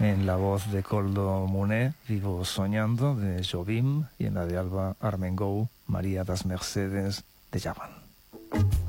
en la voz de Koldo Muné, Vivo Soñando, de Jobim, y en la de Alba Armengou, María das Mercedes, de Yavan.